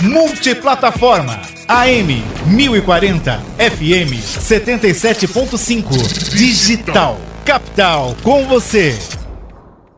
Multiplataforma. AM 1040, FM 77.5. Digital. Capital com você.